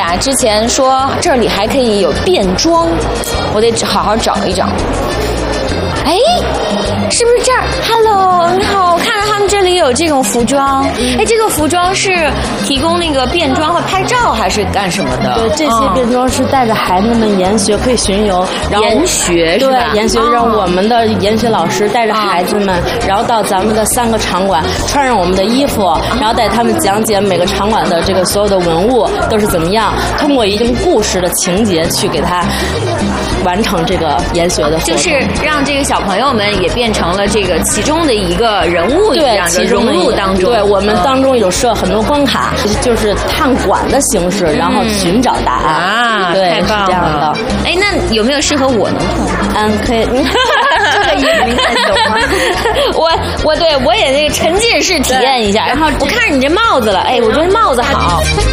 呀，之前说这里还可以有变装，我得好好找一找。哎，是不是这儿 ？Hello， 你好，我看到他们这里有这种服装。哎，这个服装是提供那个变装和拍照，还是干什么的？ 对，这些变装是带着孩子们研学，可以巡游。然后研学是吧？ 对，研学让我们的研学老师带着孩子们，然后到咱们的3个场馆，穿上我们的衣服，然后带他们讲解每个场馆的这个所有的文物都是怎么样，通过一定故事的情节去给他完成这个研学的活动。 就是让这个小朋友们也变成了这个其中的一个人物一样的融入当中。 对，我们当中有设很多关卡，就是探馆的形式，然后寻找答案。 啊， 对， 太棒了！ 是这样的。 哎，那有没有适合我能穿？ 可以。这个衣服您看懂吗？ 我也那个沉浸式体验一下。然后我看着你这帽子了，哎，我觉得帽子好。